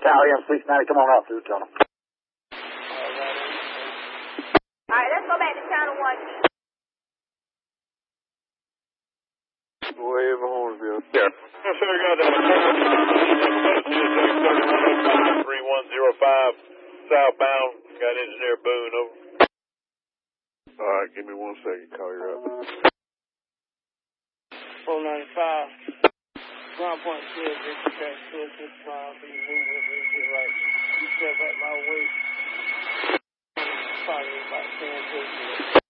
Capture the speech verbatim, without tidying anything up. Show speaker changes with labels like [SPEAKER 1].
[SPEAKER 1] Tower, yeah, six ninety, come on out through the tunnel.
[SPEAKER 2] All right, let's go back to Channel one.
[SPEAKER 3] Way over Hornsville.
[SPEAKER 4] Yeah. Yes, sir, got that. three one zero five southbound. Got engineer Boone, over.
[SPEAKER 3] All right, give me one second. Call you up.
[SPEAKER 5] four ninety-five. Ground point clear, Victor track two six five. Be moving, we get right. You step back my way. Probably about ten, fifteen.